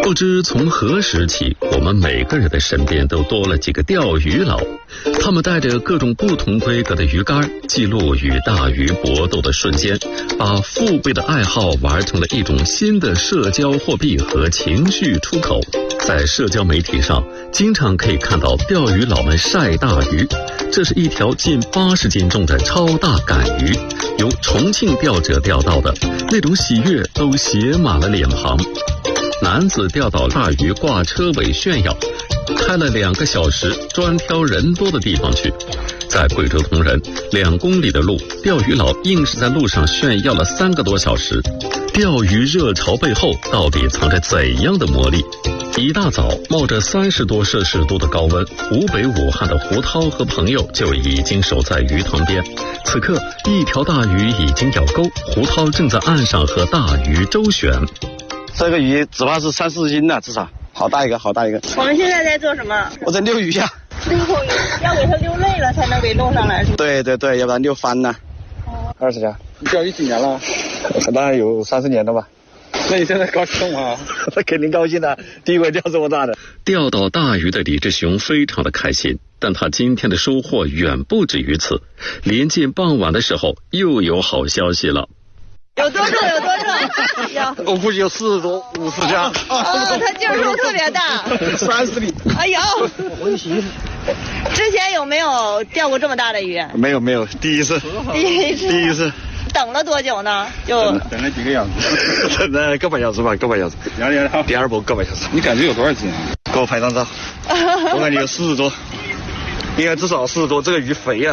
不知从何时起，我们每个人的身边都多了几个钓鱼佬，他们带着各种不同规格的鱼竿，记录与大鱼搏斗的瞬间，把父辈的爱好玩成了一种新的社交货币和情绪出口。在社交媒体上，经常可以看到钓鱼佬们晒大鱼，这是一条近80斤重的超大杆鱼，由重庆钓者钓到的，那种喜悦都写满了脸庞。男子钓到大鱼挂车尾炫耀，开了2个小时，专挑人多的地方去。在贵州铜仁2公里的路，钓鱼佬硬是在路上炫耀了3个多小时。钓鱼热潮背后到底藏着怎样的魔力？一大早，冒着30多摄氏度的高温，湖北武汉的胡涛和朋友就已经守在鱼塘边。此刻，一条大鱼已经咬钩，胡涛正在岸上和大鱼周旋。 这个鱼只怕是30-40斤了，至少。好大一个，好大一个。 我们现在在做什么？ 我在遛鱼呀。 遛鱼要给它遛累了才能给弄上来。 对对对，要不然遛翻了。20条。 你钓鱼几年了？ 大概有30年了吧。 那你现在高兴吗？ 那肯定高兴的，第一回钓这么大的。 钓到大鱼的李志雄非常的开心，但他今天的收获远不止于此。临近傍晚的时候，又有好消息了。 有多重？有多重？ 我估计有40多、50斤。 它劲儿数特别大。 30厘。 哎呦！之前有没有钓过这么大的鱼？ 没有，第一次。第一次。 等了多久呢？就等了几个小时。 等了个半小时吧，个半小时。第二波个半小时。 你感觉有多少斤？ 给我拍张照。我感觉有40多，应该至少40多。这个鱼肥呀。